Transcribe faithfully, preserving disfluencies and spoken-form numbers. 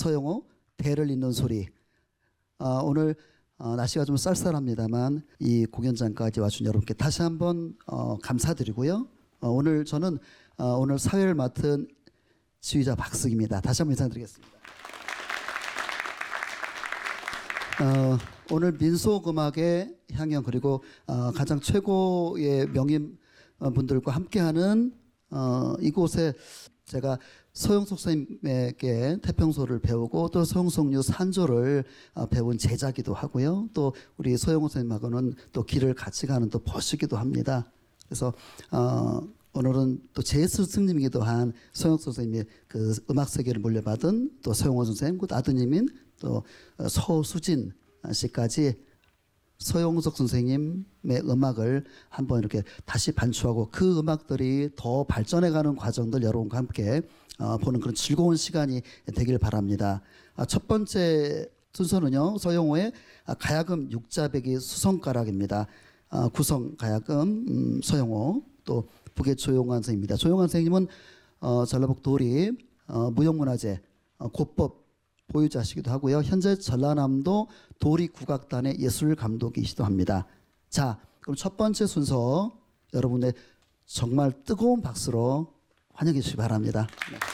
서영호 대를 잇는 소리. 어, 오늘 어, 날씨가 좀 쌀쌀합니다만 이 공연장까지 와준 여러분께 다시 한번 어, 감사드리고요. 어, 오늘 저는 어, 오늘 사회를 맡은 지휘자 박승입니다. 다시 한번 인사드리겠습니다. 어, 오늘 민속음악의 향연 그리고 어, 가장 최고의 명인 분들과 함께하는 어, 이곳에 제가 서영석 선생님에게 태평소를 배우고 또 서영석류 산조를 어, 배운 제자기도 하고요. 또 우리 서영호 선생님하고는 또 길을 같이 가는 또 버시기도 합니다. 그래서 어, 오늘은 또 제 스승님이기도 한 서영석 선생님이 그 음악 세계를 물려받은 또 서영호 선생님, 그 아드님인 또 서수진 씨까지 서영석 선생님의 음악을 한번 이렇게 다시 반추하고 그 음악들이 더 발전해가는 과정들 여러분과 함께 어, 보는 그런 즐거운 시간이 되길 바랍니다. 아, 첫 번째 순서는요, 서영호의 가야금 육자배기 수성가락입니다. 아, 구성 가야금 음, 서영호, 또 북의 조용환 선생님입니다. 조용환 선생님은 어, 전라북 도립 어, 무형문화재 어, 고법 보유자시기도 하고요. 현재 전라남도 도립국악단의 예술감독이시기도 합니다. 자, 그럼 첫 번째 순서 여러분의 정말 뜨거운 박수로 환영해 주시기 바랍니다. 네.